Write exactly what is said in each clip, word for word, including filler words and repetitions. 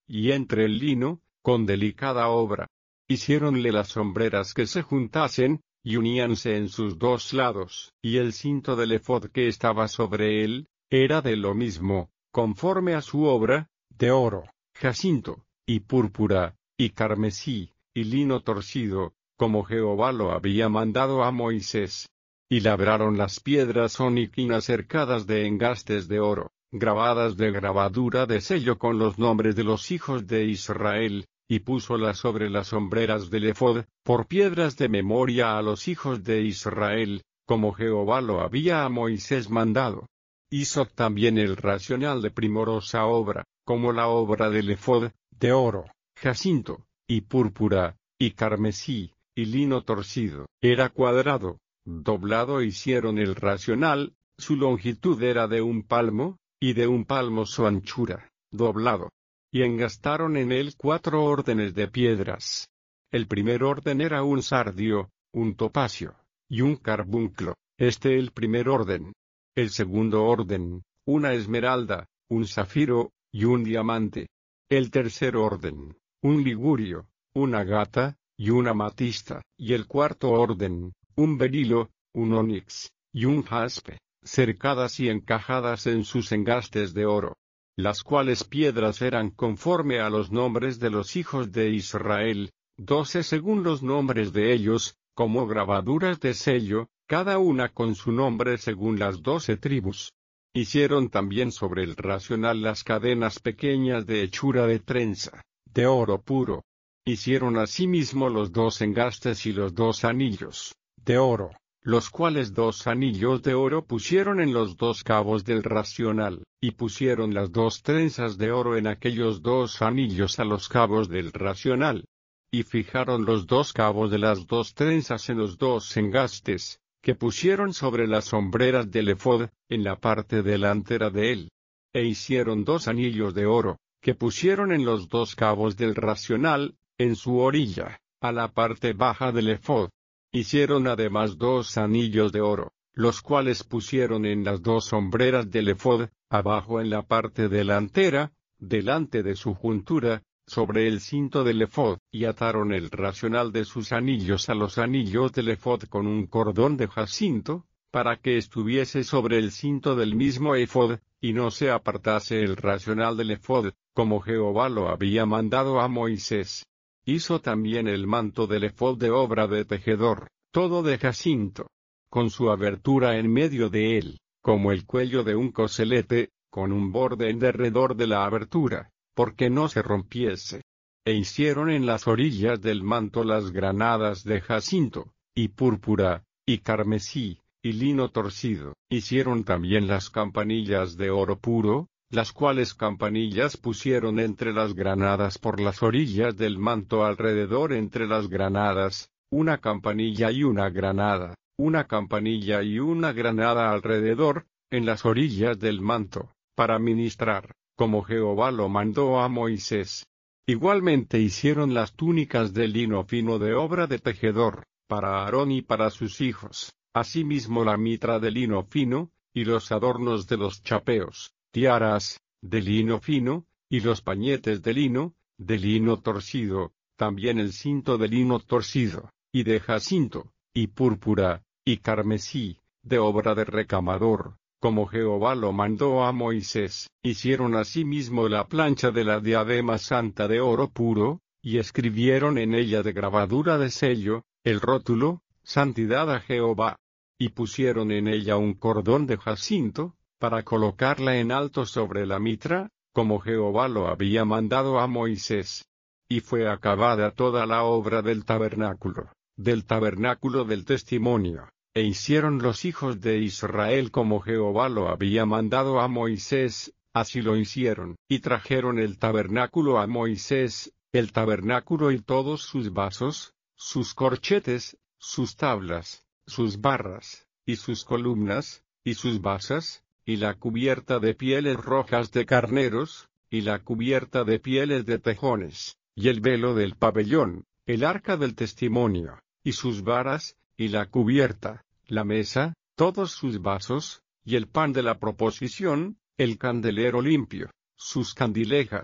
y entre el lino, con delicada obra. Hiciéronle las sombreras que se juntasen, y uníanse en sus dos lados, y el cinto del ephod que estaba sobre él, era de lo mismo, conforme a su obra, de oro, jacinto, y púrpura, y carmesí, y lino torcido, como Jehová lo había mandado a Moisés. Y labraron las piedras oniquinas cercadas de engastes de oro, grabadas de grabadura de sello con los nombres de los hijos de Israel, y púsolas sobre las sombreras del ephod, por piedras de memoria a los hijos de Israel, como Jehová lo había a Moisés mandado. Hizo también el racional de primorosa obra, como la obra del ephod, de oro, jacinto, y púrpura, y carmesí, y lino torcido. Era cuadrado, doblado. Hicieron el racional, su longitud era de un palmo, y de un palmo su anchura, doblado. Y engastaron en él cuatro órdenes de piedras. El primer orden era un sardio, un topacio, y un carbunclo, este el primer orden. El segundo orden, una esmeralda, un zafiro, y un diamante. El tercer orden, un ligurio, una agata, y una amatista. Y el cuarto orden, un berilo, un onix, y un jaspe, cercadas y encajadas en sus engastes de oro. Las cuales piedras eran conforme a los nombres de los hijos de Israel, doce según los nombres de ellos, como grabaduras de sello, cada una con su nombre según las doce tribus. Hicieron también sobre el racional las cadenas pequeñas de hechura de trenza, de oro puro. Hicieron asimismo los dos engastes y los dos anillos, de oro, los cuales dos anillos de oro pusieron en los dos cabos del racional, y pusieron las dos trenzas de oro en aquellos dos anillos a los cabos del racional. Y fijaron los dos cabos de las dos trenzas en los dos engastes, que pusieron sobre las sombreras del ephod, en la parte delantera de él. E hicieron dos anillos de oro, que pusieron en los dos cabos del racional, en su orilla, a la parte baja del ephod. Hicieron además dos anillos de oro, los cuales pusieron en las dos sombreras del ephod, abajo en la parte delantera, delante de su juntura, sobre el cinto del ephod, y ataron el racional de sus anillos a los anillos del ephod con un cordón de jacinto, para que estuviese sobre el cinto del mismo ephod, y no se apartase el racional del ephod, como Jehová lo había mandado a Moisés. Hizo también el manto del ephod de obra de tejedor, todo de jacinto, con su abertura en medio de él, como el cuello de un coselete, con un borde en derredor de la abertura, porque no se rompiese. E hicieron en las orillas del manto las granadas de jacinto, y púrpura, y carmesí, y lino torcido. Hicieron también las campanillas de oro puro, las cuales campanillas pusieron entre las granadas por las orillas del manto alrededor entre las granadas, una campanilla y una granada, una campanilla y una granada alrededor, en las orillas del manto, para ministrar, como Jehová lo mandó a Moisés. Igualmente hicieron las túnicas de lino fino de obra de tejedor, para Aarón y para sus hijos, asimismo la mitra de lino fino, y los adornos de los chapeos, tiaras, de lino fino, y los pañetes de lino, de lino torcido, también el cinto de lino torcido, y de jacinto, y púrpura, y carmesí, de obra de recamador, como Jehová lo mandó a Moisés. Hicieron asimismo la plancha de la diadema santa de oro puro, y escribieron en ella de grabadura de sello, el rótulo, Santidad a Jehová. Y pusieron en ella un cordón de jacinto, para colocarla en alto sobre la mitra, como Jehová lo había mandado a Moisés. Y fue acabada toda la obra del tabernáculo, del tabernáculo del testimonio, e hicieron los hijos de Israel como Jehová lo había mandado a Moisés, así lo hicieron. Y trajeron el tabernáculo a Moisés, el tabernáculo y todos sus vasos, sus corchetes, sus tablas, sus barras, y sus columnas, y sus basas, y la cubierta de pieles rojas de carneros, y la cubierta de pieles de tejones, y el velo del pabellón, el arca del testimonio, y sus varas, y la cubierta, la mesa, todos sus vasos, y el pan de la proposición, el candelero limpio, sus candilejas,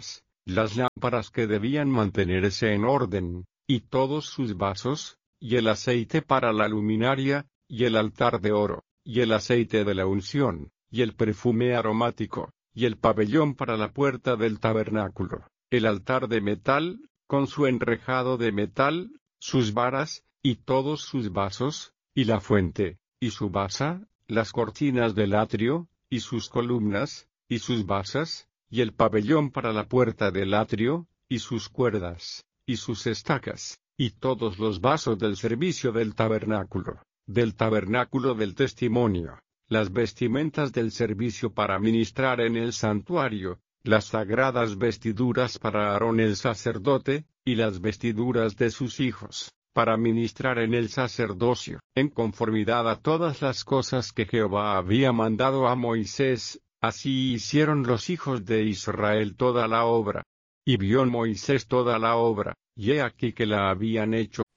las lámparas que debían mantenerse en orden, y todos sus vasos, y el aceite para la luminaria, y el altar de oro, y el aceite de la unción, y el perfume aromático, y el pabellón para la puerta del tabernáculo, el altar de metal, con su enrejado de metal, sus varas, y todos sus vasos, y la fuente, y su basa, las cortinas del atrio, y sus columnas, y sus basas, y el pabellón para la puerta del atrio, y sus cuerdas, y sus estacas, y todos los vasos del servicio del tabernáculo, del tabernáculo del testimonio, las vestimentas del servicio para ministrar en el santuario, las sagradas vestiduras para Aarón el sacerdote, y las vestiduras de sus hijos, para ministrar en el sacerdocio, en conformidad a todas las cosas que Jehová había mandado a Moisés. Así hicieron los hijos de Israel toda la obra. Y vio Moisés toda la obra, y he aquí que la habían hecho